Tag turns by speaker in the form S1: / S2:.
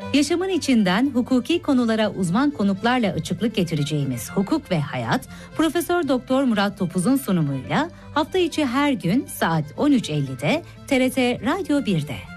S1: Yaşamın içinden hukuki konulara uzman konuklarla açıklık getireceğimiz Hukuk ve Hayat, Profesör Doktor Murat Topuz'un sunumuyla hafta içi her gün saat 13.50'de TRT Radyo 1'de.